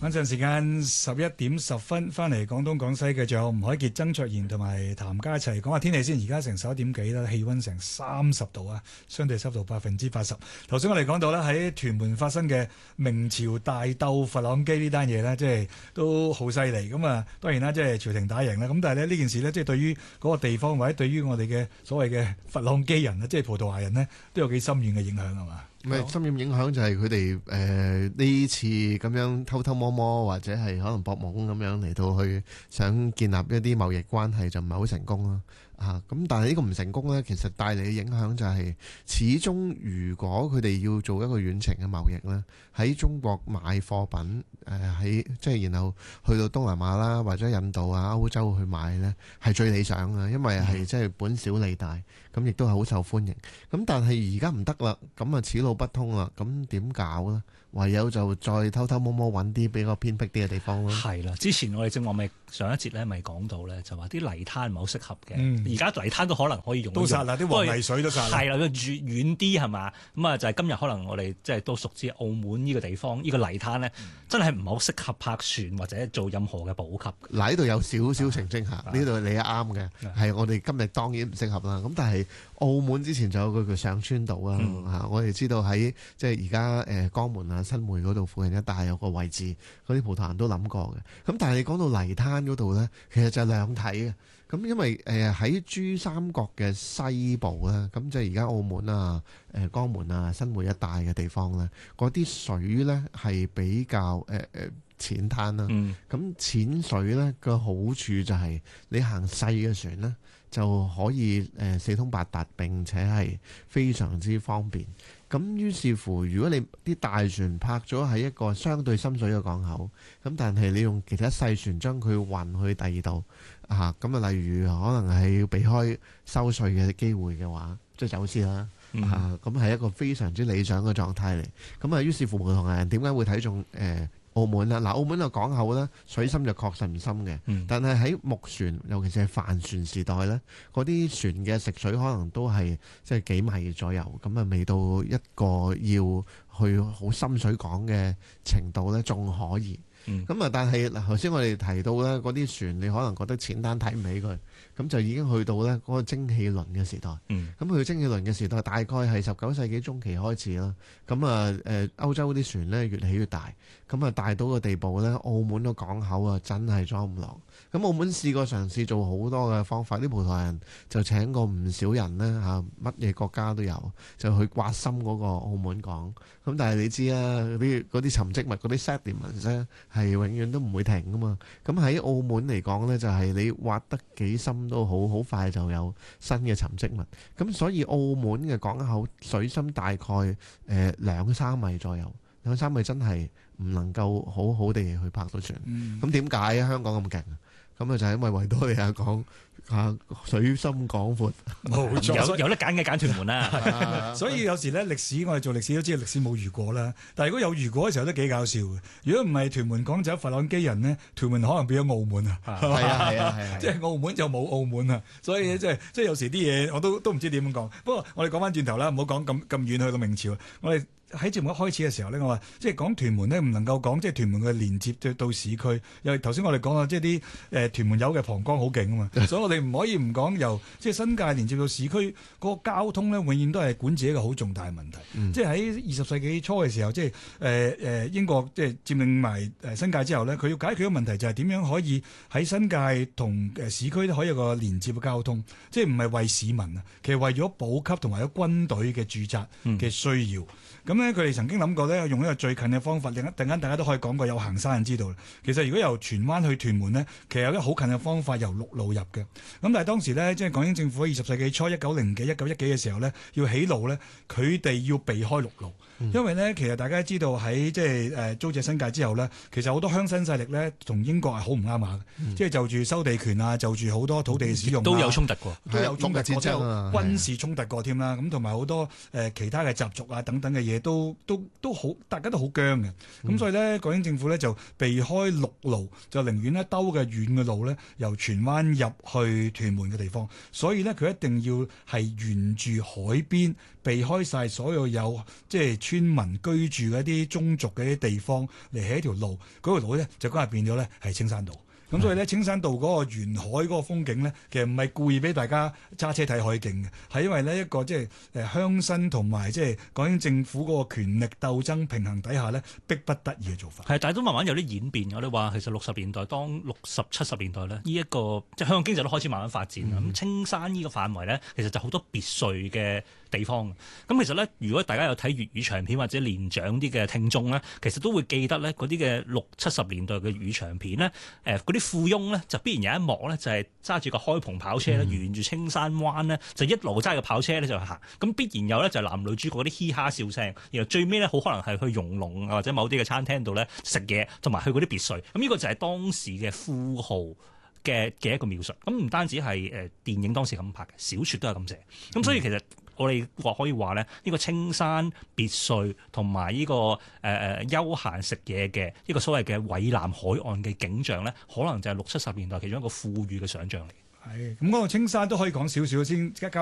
晚上時間11:10翻嚟廣東廣西嘅，仲有吳凱傑、曾卓賢同埋譚家齊講下天氣先。而家成11點幾啦，氣溫成30度啊，相對濕度80%。頭先我哋講到咧，喺屯門發生嘅明朝大鬥佛朗機呢單嘢呢，即係都好犀利。咁啊，當然啦，即係朝廷打贏啦。咁但係咧呢件事呢，即係對於嗰個地方或者對於我哋嘅所謂嘅佛朗機人啊，即係葡萄牙人呢，都有幾深遠嘅影響係嘛？ 咪深遠影響就係佢哋呢次咁樣偷偷摸摸或者係可能博懵咁樣嚟到去想建立一啲貿易關係就唔係好成功啦。咁但係呢個唔成功呢，其實帶嚟嘅影響就係始終如果佢哋要做一個遠程嘅貿易呢，喺中國買貨品喺即係然後去到東南亞啦或者印度啊歐洲去買呢，係最理想嘅，因為係即係本小利大，咁亦都係好受歡迎。咁但係而家唔得啦，咁啊此路不通啦，咁點搞呢？唯有就再偷偷摸摸揾啲比較偏僻啲嘅地方咯。 係啦，之前我哋正話咪上一節咧咪講到咧，就話啲泥灘唔係好適合嘅。而家泥灘都可能可以用都殺啦，啲黃泥水都殺啦。 係啦，佢遠啲係嘛？咁啊就係今日可能我哋即係都熟知澳門呢個地方，呢個泥灘咧真係唔係好適合泊船或者做任何嘅補給。 嗱，呢度有少少澄清下，呢度你係啱嘅，係我哋今日當然唔適合啦。咁但係澳門之前就有個叫上川島啊，我哋知道喺即係而家江門啊、新梅嗰度附近一帶有個位置，嗰啲葡萄牙人都諗過嘅。咁但係你講到泥灘嗰度呢，其實就係兩睇嘅。咁因為喺珠三角嘅西部咧，咁即係而家澳門啊、江門啊、新梅一帶嘅地方咧，嗰啲水呢係比較淺灘啦。咁淺水呢個好處就係你行細嘅船呢，就可以四通八達，並且係非常之方便。咁於是乎，如果你啲大船泊咗喺一個相對深水嘅港口，咁但係你用其他細船將佢運去第二度咁啊，例如可能係要避開收稅嘅機會嘅話，即係走私啦咁係一個非常之理想嘅狀態嚟。咁啊，於是乎葡萄牙人點解會睇中澳門啦？嗱，澳門嘅港口咧，水深就確實唔深嘅，但係喺木船，尤其是係帆船時代咧，嗰啲船嘅食水可能都係即係幾米左右，咁啊未到一個要去好深水港嘅程度咧，仲可以。咁但係嗱，頭先我哋提到咧，嗰啲船你可能覺得淺單睇唔起佢，咁就已經去到咧嗰個蒸汽輪嘅時代。咁去到蒸汽輪嘅時代，大概係19世紀中期開始啦。咁啊歐洲啲船咧越起越大，咁啊大到個地步咧，澳門個港口啊真係裝唔落。咁澳門試過嘗試做好多嘅方法，啲葡萄牙人就請過唔少人咧乜嘢國家都有，就去刮深嗰個澳門港。咁但係你知啊，嗰啲沉積物嗰啲 sediments 咧係永遠都唔會停噶嘛。咁喺澳門嚟講咧，就係你挖得幾深都好，好快就有新嘅沉積物。咁所以澳門嘅港口水深大概2-3米左右，2-3米真係唔能夠好好地去泊到船。咁點解香港咁勁啊？咁啊就係因為維多利亞港水深廣闊， 冇錯， 有得揀嘅揀屯門啦。 所以有時咧歷史，我哋做歷史都知道歷史冇如果啦。但係如果有如果嘅時候都幾搞笑嘅。如果唔係屯門港就有佛朗機人呢，屯門可能變咗澳門啊。 係啊， 即係澳門就冇澳門啊。所以即係有時啲嘢我都唔知點樣講。不過我哋講翻轉頭啦，唔好講咁遠去到明朝。我哋喺節目一開始嘅時候咧，我話即係講屯門咧，唔能夠講即係屯門嘅連接到市區。因為頭先我哋講啊，即係啲屯門有嘅膀胱好勁啊嘛，所以我哋唔可以唔講由即係新界連接到市區嗰個交通咧，永遠都係管治一個好重大嘅問題。即係喺20世紀初嘅時候，即係英國即係佔領埋新界之後咧，佢要解決嘅問題就係點樣可以喺新界同市區都可以有個連接嘅交通，即係唔係為市民啊，其實為咗補給同埋咗軍隊嘅駐紮嘅需要。咁咧，佢哋曾經諗過咧，用一個最近嘅方法。突然間大家都可以講過，有行山人知道。其實如果由荃灣去屯門呢，其實有一個好近嘅方法，由陸路入嘅。咁但係當時呢，即係港英政府喺20世紀初1900幾、1910幾嘅時候呢，要起路呢，佢哋要避開陸路。因為呢，其實大家知道喺即係租借新界之後呢，其實好多鄉紳勢力呢，同英國係好唔啱碼嘅，即係就住收地權啊，就住好多土地嘅使用都有衝突過， 都有衝突過， 即係軍事衝突過添啦。咁同埋好多其他嘅習俗啊等等嘅嘢都好，大家都好僵嘅。咁所以呢，港英政府呢就避開陸路，就寧願呢兜嘅遠嘅路呢，由荃灣入去屯門嘅地方。所以呢，佢一定要係沿住海邊避開晒所有有即係村民居住嘅一啲宗族嘅一啲地方嚟起一條路，嗰條路咧就嗰日變咗咧係青山道。咁所以咧，青山道嗰個沿海嗰個風景咧，其實唔係故意俾大家揸車睇海景嘅，係因為呢一個即係鄉紳同埋即係港英政府嗰個權力鬥爭平衡底下咧，逼不得已嘅做法。 係，但係都慢慢有啲演變。我哋話其實60年代當60、70年代咧，呢一個即係香港經濟都開始慢慢發展啦。咁青山呢個範圍咧，其實就好多別墅嘅地方。咁其實咧，如果大家有睇粵語長片或者年長啲嘅聽眾咧，其實都會記得咧嗰啲嘅60、70年代嘅粵語長片咧，嗰啲富翁咧就必然有一幕咧，就係揸住個開篷跑車咧，沿住青山灣咧，就一路揸個跑車咧就行。咁必然有咧就係男女主角嗰啲嘻哈笑聲，然後最尾咧好可能係去容龍或者某啲嘅餐廳度咧食嘢，同埋去嗰啲別墅。咁呢個就係當時嘅富豪嘅一個描述。咁唔單止係電影當時咁拍嘅，小説都係咁寫。咁所以其實我哋可以話咧，呢個青山別墅同埋呢個休閒食嘢嘅呢個所謂嘅蔚藍海岸嘅景象咧，可能就係60、70年代其中一個富裕嘅想像嚟。 係咁，嗰個青山都可以講少少先，交